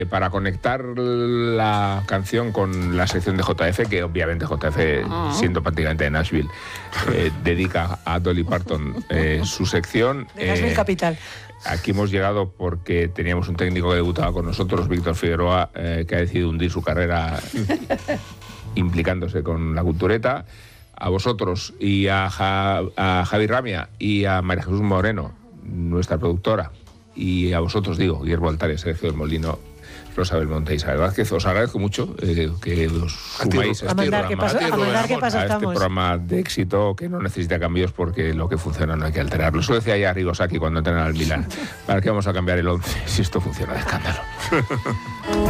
Para conectar la canción con la sección de JF, que obviamente JF, siendo prácticamente de Nashville, dedica a Dolly Parton su sección. De Nashville Capital. Aquí hemos llegado porque teníamos un técnico que debutaba con nosotros, Víctor Figueroa, que ha decidido hundir su carrera implicándose con la cultureta. A vosotros y a Javi Ramia y a María Jesús Moreno, nuestra productora, y a vosotros, Guillermo Altares, Sergio del Molino, Rosa Belmonte y Isabel Vázquez, os agradezco mucho que os sumáis a este programa de éxito que no necesita cambios porque lo que funciona no hay que alterarlo. Eso decía ya Rigosaki cuando entrenan al Milan. ¿Para qué vamos a cambiar el 11 si esto funciona de escándalo?